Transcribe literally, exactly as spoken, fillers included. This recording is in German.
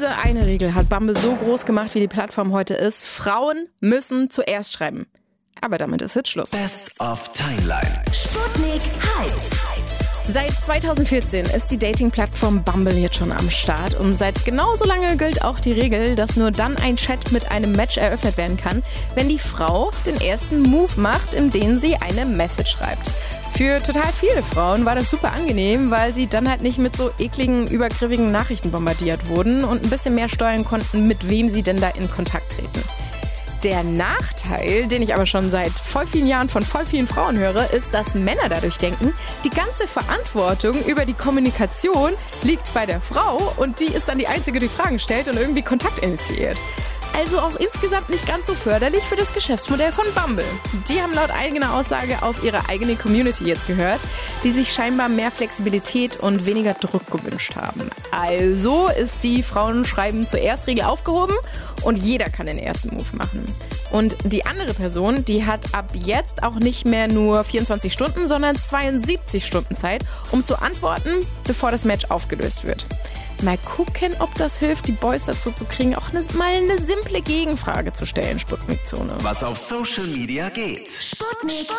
Diese eine Regel hat Bumble so groß gemacht, wie die Plattform heute ist. Frauen müssen zuerst schreiben. Aber damit ist jetzt Schluss. Best of Timeline. Sputnik hyped. Seit zweitausendvierzehn ist die Dating-Plattform Bumble jetzt schon am Start und seit genauso lange gilt auch die Regel, dass nur dann ein Chat mit einem Match eröffnet werden kann, wenn die Frau den ersten Move macht, in dem sie eine Message schreibt. Für total viele Frauen war das super angenehm, weil sie dann halt nicht mit so ekligen, übergriffigen Nachrichten bombardiert wurden und ein bisschen mehr steuern konnten, mit wem sie denn da in Kontakt treten. Der Nachteil, den ich aber schon seit voll vielen Jahren von voll vielen Frauen höre, ist, dass Männer dadurch denken, die ganze Verantwortung über die Kommunikation liegt bei der Frau und die ist dann die Einzige, die Fragen stellt und irgendwie Kontakt initiiert. Also auch insgesamt nicht ganz so förderlich für das Geschäftsmodell von Bumble. Die haben laut eigener Aussage auf ihre eigene Community jetzt gehört, die sich scheinbar mehr Flexibilität und weniger Druck gewünscht haben. Also ist die Frauen schreiben zuerst Regel aufgehoben und jeder kann den ersten Move machen. Und die andere Person, die hat ab jetzt auch nicht mehr nur vierundzwanzig Stunden, sondern zweiundsiebzig Stunden Zeit, um zu antworten, bevor das Match aufgelöst wird. Mal gucken, ob das hilft, die Boys dazu zu kriegen, auch ne, mal eine simple Gegenfrage zu stellen, Sputnik-Zone. Was auf Social Media geht. Sputnik.